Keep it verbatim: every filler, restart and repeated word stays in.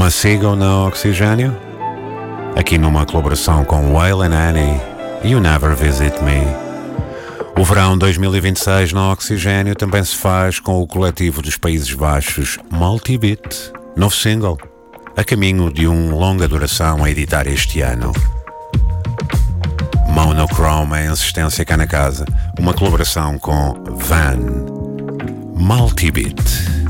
Sigam na Oxigênio, aqui numa colaboração com Waylon Annie, You Never Visit Me. O verão dois mil e vinte e seis na Oxigênio também se faz com o coletivo dos Países Baixos Multibit, novo single, a caminho de um longa duração a editar este ano. Monochrome em insistência cá na casa, uma colaboração com Van Multibit.